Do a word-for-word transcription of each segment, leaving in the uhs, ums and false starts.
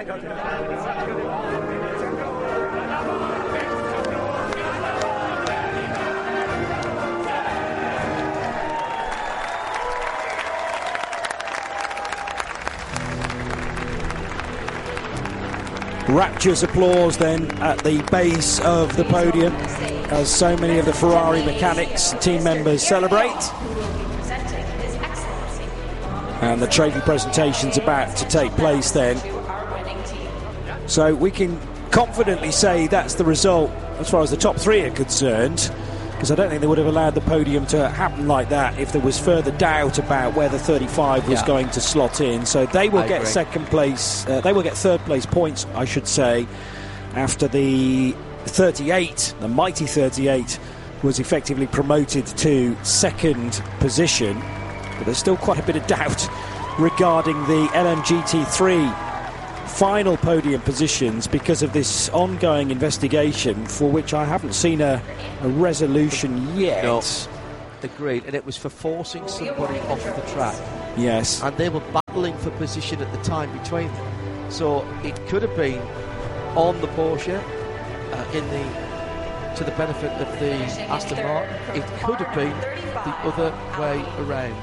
Rapturous applause then at the base of the podium as so many of the Ferrari mechanics team members celebrate. And the trophy presentation's about to take place then. So we can confidently say that's the result as far as the top three are concerned, because I don't think they would have allowed the podium to happen like that if there was further doubt about where the thirty-five was yeah. going to slot in. So they will I get agree. second place, uh, they will get third place points, I should say, after the thirty-eight, the mighty thirty-eight, was effectively promoted to second position. But there's still quite a bit of doubt regarding the L M G T three final podium positions because of this ongoing investigation for which I haven't seen a, a resolution yet. No, agreed, and it was for forcing somebody off the track. Yes. And they were battling for position at the time between them. So it could have been on the Porsche uh, in the to the benefit of the Aston Martin. It could have been the other way around.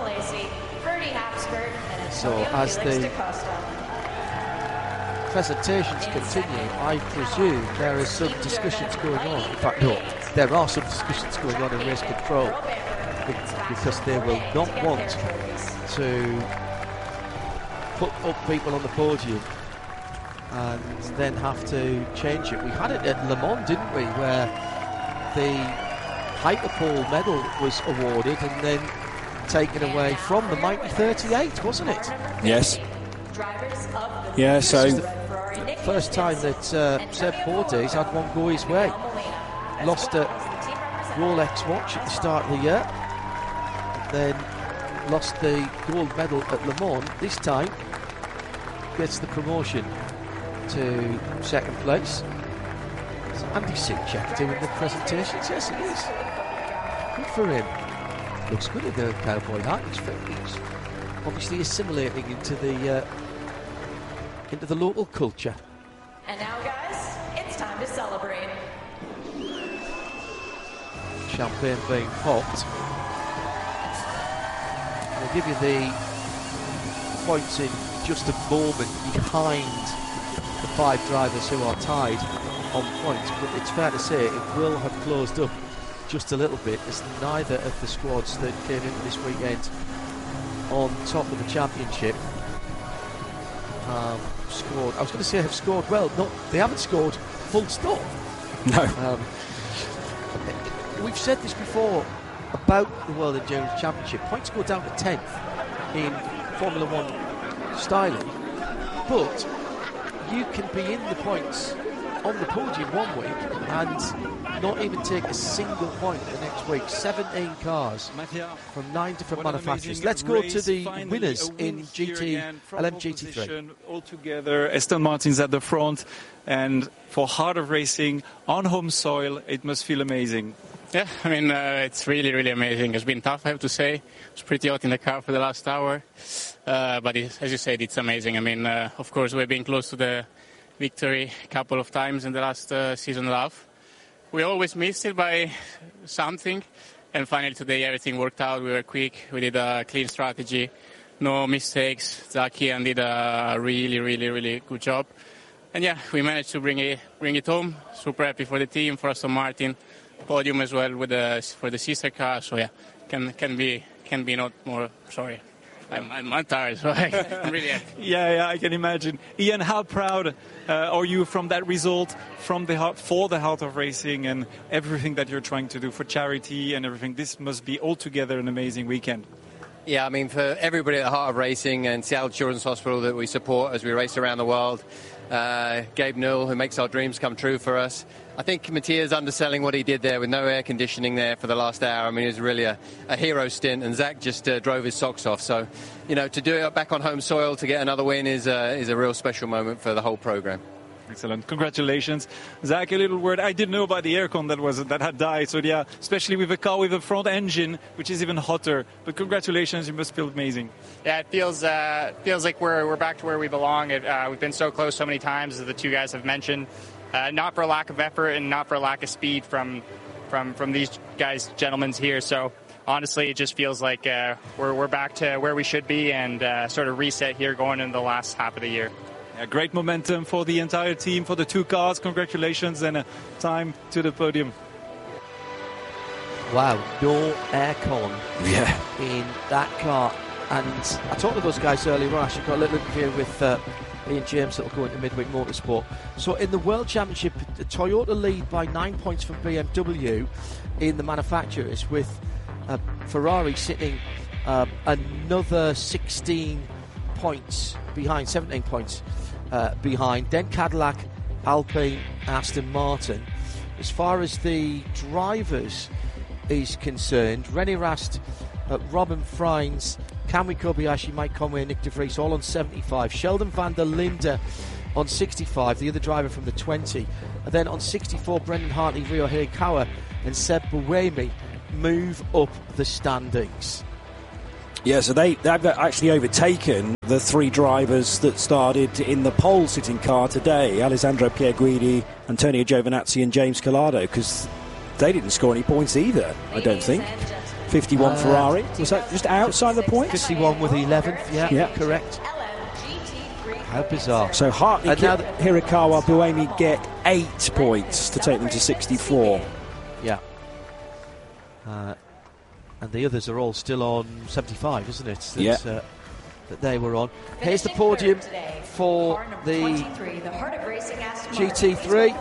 So as the presentations continue, I presume there are some discussions going on. In fact, no, there are some discussions going on in race control because they will not want to put up people on the podium and then have to change it. We had it at Le Mans, didn't we, where the Hyperpole medal was awarded and then taken away from the mighty thirty-eight, wasn't it? Yes. Yeah, so first time that uh, Seb Portes had one go his way. Lost a Rolex watch at the start of the year, then lost the gold medal at Le Mans. This time gets the promotion to second place. Is Andy Sinchek doing the presentations? Yes, it is. Good for him. Looks good in the cowboy hat. He's, he's obviously assimilating into the uh, into the local culture. And now, guys, it's time to celebrate. Champagne being popped. I'll give you the points in just a moment behind the five drivers who are tied on points, but it's fair to say it will have closed up just a little bit, as neither of the squads that came into this weekend on top of the championship um, scored. I was going to say have scored well. No, they haven't scored full stop. No. Um, we've said this before about the World Endurance Championship. Points go down to tenth in Formula One styling, but you can be in the points on the podium one week and not even take a single point the next week. seventeen cars from nine different manufacturers. Let's go to the winners in G T L M G T three. Altogether, Aston Martin's at the front, and for Heart of Racing on home soil, it must feel amazing. Yeah, I mean, uh, it's really, really amazing. It's been tough, I have to say. It was pretty hot in the car for the last hour. Uh, but it, as you said, it's amazing. I mean, uh, of course, we've been close to the victory a couple of times in the last uh, season and a half. We always missed it by something. And finally today, everything worked out. We were quick. We did a clean strategy. No mistakes. Zakian did a really, really, really good job. And yeah, we managed to bring it, bring it home. Super happy for the team, for Aston Martin. Podium as well with the, for the sister car. So yeah, can can be can be not more. Sorry, I'm I'm, I'm tired. So I'm really happy. yeah, yeah, I can imagine. Ian, how proud uh, are you from that result, from the heart, for the Heart of Racing and everything that you're trying to do for charity and everything? This must be altogether an amazing weekend. Yeah, I mean, for everybody at the Heart of Racing and Seattle Children's Hospital that we support as we race around the world, uh, Gabe Newell, who makes our dreams come true for us. I think Matthias underselling what he did there with no air conditioning there for the last hour. I mean, it was really a, a hero stint, and Zach just uh, drove his socks off. So, you know, to do it back on home soil to get another win is, uh, is a real special moment for the whole programme. Excellent. Congratulations. Zach, a little word. I didn't know about the aircon that was that had died. So yeah, especially with a car with a front engine, which is even hotter. But congratulations, you must feel amazing. Yeah, it feels uh, feels like we're we're back to where we belong. It, uh, we've been so close so many times, as the two guys have mentioned. Uh, not for lack of effort and not for lack of speed from from from these guys, gentlemen here. So honestly, it just feels like uh, we're we're back to where we should be and uh, sort of reset here going into the last half of the year. Yeah, great momentum for the entire team, for the two cars. Congratulations and uh, time to the podium. Wow, no aircon Yeah. in that car. And I talked to those guys earlier on. I actually got a little interview with uh, Ian James that will go into Midweek Motorsport. So in the World Championship, Toyota lead by nine points from B M W in the manufacturers, with uh, Ferrari sitting uh, another sixteen points behind, seventeen points uh, behind. Then Cadillac, Alpine, Aston Martin. As far as the drivers is concerned, René Rast, uh, Robin Freins, Kamui Kobayashi, Mike Conway and Nick De Vries all on seventy-five. Sheldon van der Linde on sixty-five, the other driver from the twenty. And then on sixty-four, Brendan Hartley, Ryo Hirakawa and Seb Buemi move up the standings. Yeah, so they, they've actually overtaken the three drivers that started in the pole-sitting car today, Alessandro Pierguidi, Antonio Giovinazzi and James Collado, because they didn't score any points either, I don't think. fifty-one Uh, Ferrari. Was that just outside the points? fifty-one with the eleventh, yeah, Yeah. correct. How bizarre. So Hartley, And now Ki- that- Hirakawa, Buemi get eight points to take them to sixty-four. Yeah. Uh, and the others are all still on seventy-five, isn't it? That, Yeah. uh, that they were on. Here's the podium for the G T three.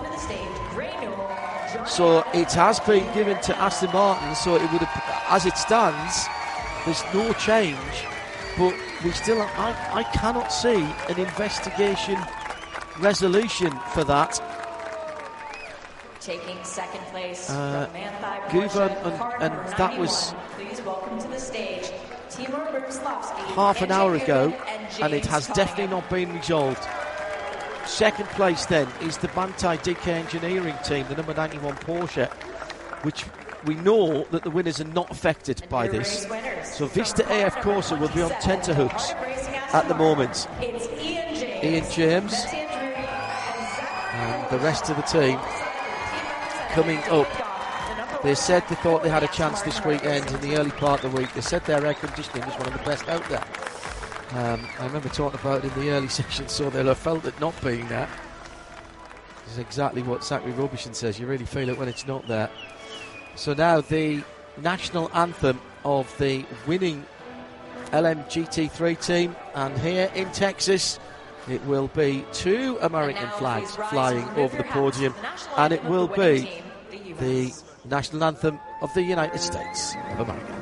So it has been given to Aston Martin, so it would have, as it stands, there's no change, but we still, I, I cannot see an investigation resolution for that. Taking second place Uh, from Manthey Guven, Porsche, and- car and number that was ninety-one. Please welcome to the stage Timur Brzezowski, half an hour Andrzej ago, Guven, and, and it James has Cunningham. definitely not been resolved. Second place then is the Bantai D K Engineering team, the number ninety-one Porsche, which we know that the winners are not affected by this. So Vista A F Corsa will be on tenterhooks at the moment. It's Ian James, Ian James and the rest of the team coming up. They said they thought they had a chance this weekend in the early part of the week. They said their air conditioning was one of the best out there. Um, I remember talking about it in the early session, so they'll have felt it not being there. This is exactly what Zachary Robertson says. You really feel it when it's not there. So now the national anthem of the winning L M G T three team, and here in Texas it will be two American flags flying over the podium, and it will be the national anthem of the United States of America.